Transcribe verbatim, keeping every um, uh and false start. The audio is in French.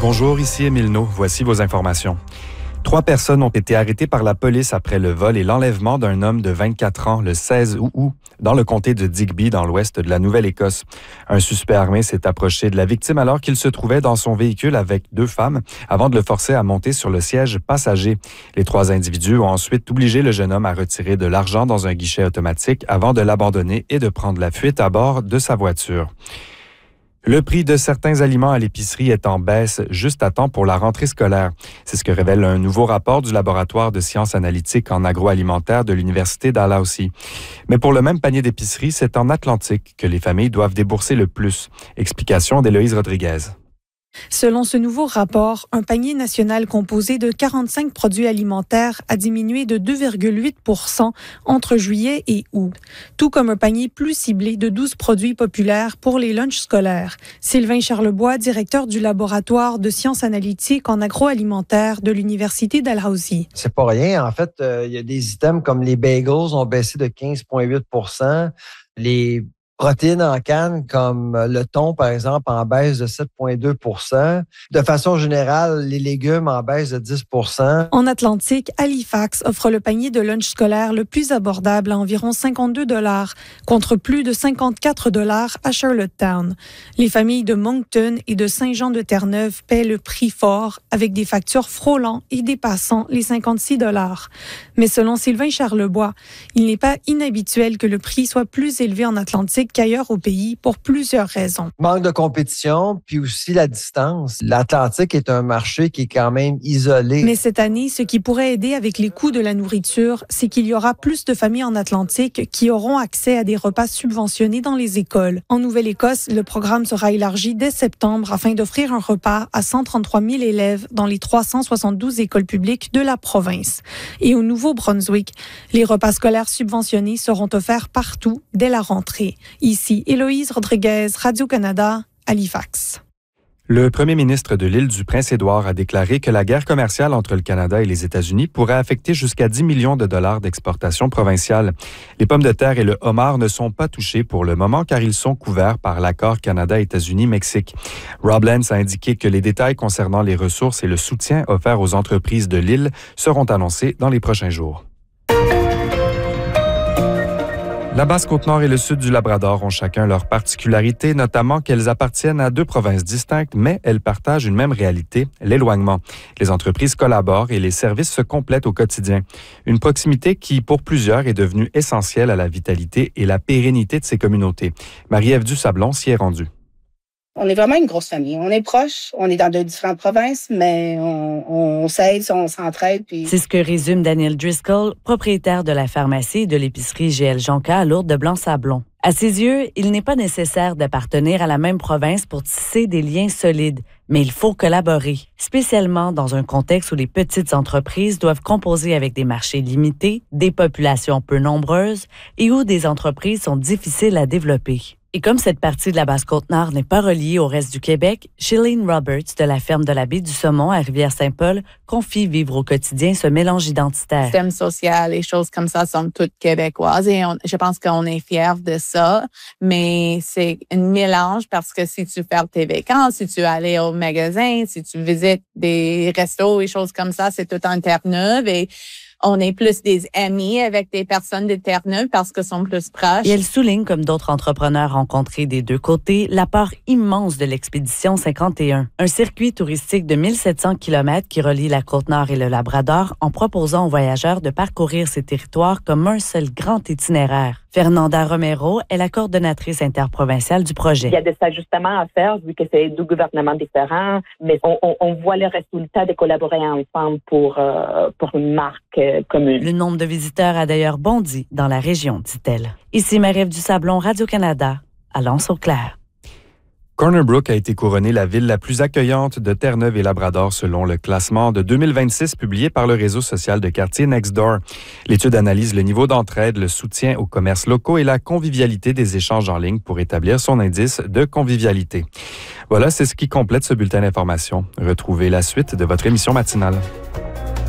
Bonjour, ici Émile No. Voici vos informations. Trois personnes ont été arrêtées par la police après le vol et l'enlèvement d'un homme de vingt-quatre ans le seize août dans le comté de Digby, dans l'ouest de la Nouvelle-Écosse. Un suspect armé s'est approché de la victime alors qu'il se trouvait dans son véhicule avec deux femmes avant de le forcer à monter sur le siège passager. Les trois individus ont ensuite obligé le jeune homme à retirer de l'argent dans un guichet automatique avant de l'abandonner et de prendre la fuite à bord de sa voiture. Le prix de certains aliments à l'épicerie est en baisse juste à temps pour la rentrée scolaire. C'est ce que révèle un nouveau rapport du laboratoire de sciences analytiques en agroalimentaire de l'Université Dalhousie. Mais pour le même panier d'épicerie, c'est en Atlantique que les familles doivent débourser le plus. Explication d'Héloïse Rodriguez. Selon ce nouveau rapport, un panier national composé de quarante-cinq produits alimentaires a diminué de deux virgule huit pour cent entre juillet et août, tout comme un panier plus ciblé de douze produits populaires pour les lunchs scolaires. Sylvain Charlebois, directeur du laboratoire de sciences analytiques en agroalimentaire de l'Université Dalhousie. C'est pas rien. En fait, euh, il y a des items comme les bagels ont baissé de quinze virgule huit pour cent. Les protéines en canne, comme le thon, par exemple, en baisse de sept virgule deux pour cent. De façon générale, les légumes en baisse de dix pour cent. En Atlantique, Halifax offre le panier de lunch scolaire le plus abordable à environ cinquante-deux dollars, contre plus de cinquante-quatre dollars à Charlottetown. Les familles de Moncton et de Saint-Jean-de-Terre-Neuve paient le prix fort, avec des factures frôlant et dépassant les cinquante-six dollars. Mais selon Sylvain Charlebois, il n'est pas inhabituel que le prix soit plus élevé en Atlantique qu'ailleurs au pays pour plusieurs raisons. Manque de compétition, puis aussi la distance. L'Atlantique est un marché qui est quand même isolé. Mais cette année, ce qui pourrait aider avec les coûts de la nourriture, c'est qu'il y aura plus de familles en Atlantique qui auront accès à des repas subventionnés dans les écoles. En Nouvelle-Écosse, le programme sera élargi dès septembre afin d'offrir un repas à cent trente-trois mille élèves dans les trois cent soixante-douze écoles publiques de la province. Et au Nouveau-Brunswick, les repas scolaires subventionnés seront offerts partout dès la rentrée. Ici, Héloïse Rodriguez, Radio-Canada, Halifax. Le premier ministre de l'île du Prince-Édouard a déclaré que la guerre commerciale entre le Canada et les États-Unis pourrait affecter jusqu'à dix millions de dollars d'exportation provinciale. Les pommes de terre et le homard ne sont pas touchés pour le moment car ils sont couverts par l'accord Canada-États-Unis-Mexique. Rob Lance a indiqué que les détails concernant les ressources et le soutien offert aux entreprises de l'île seront annoncés dans les prochains jours. La Basse-Côte-Nord et le sud du Labrador ont chacun leur particularité, notamment qu'elles appartiennent à deux provinces distinctes, mais elles partagent une même réalité, l'éloignement. Les entreprises collaborent et les services se complètent au quotidien. Une proximité qui, pour plusieurs, est devenue essentielle à la vitalité et la pérennité de ces communautés. Marie-Ève Dusablon s'y est rendue. On est vraiment une grosse famille. On est proches, on est dans deux différentes provinces, mais on, on s'aide, on s'entraide. Puis... C'est ce que résume Daniel Driscoll, propriétaire de la pharmacie et de l'épicerie G L Jonca à Lourdes de Blanc-Sablon. À ses yeux, il n'est pas nécessaire d'appartenir à la même province pour tisser des liens solides, mais il faut collaborer, spécialement dans un contexte où les petites entreprises doivent composer avec des marchés limités, des populations peu nombreuses et où des entreprises sont difficiles à développer. Et comme cette partie de la Basse-Côte-Nord n'est pas reliée au reste du Québec, Shilene Roberts de la ferme de la baie du Saumon à Rivière-Saint-Paul confie vivre au quotidien ce mélange identitaire. Le système social, les choses comme ça sont toutes québécoises et on, je pense qu'on est fiers de ça, mais c'est un mélange parce que si tu fais tes vacances, si tu allais au magasin, si tu visites des restos et choses comme ça, c'est tout en Terre-Neuve et on est plus des amis avec des personnes de Terre-Neuve parce qu'elles sont plus proches. Et elle souligne, comme d'autres entrepreneurs rencontrés des deux côtés, l'apport immense de l'Expédition cinquante et un, un circuit touristique de mille sept cents kilomètres qui relie la Côte-Nord et le Labrador en proposant aux voyageurs de parcourir ces territoires comme un seul grand itinéraire. Fernanda Romero est la coordonnatrice interprovinciale du projet. Il y a des ajustements à faire vu que c'est deux gouvernements différents, mais on, on, on voit les résultats de collaborer ensemble pour, euh, pour une marque euh, commune. Le nombre de visiteurs a d'ailleurs bondi dans la région, dit-elle. Ici Marie-Ève Dusablon, Radio-Canada, à L'Anse-au-Clair. Corner Brook a été couronnée la ville la plus accueillante de Terre-Neuve et Labrador selon le classement de deux mille vingt-six publié par le réseau social de quartier Nextdoor. L'étude analyse le niveau d'entraide, le soutien aux commerces locaux et la convivialité des échanges en ligne pour établir son indice de convivialité. Voilà, c'est ce qui complète ce bulletin d'information. Retrouvez la suite de votre émission matinale.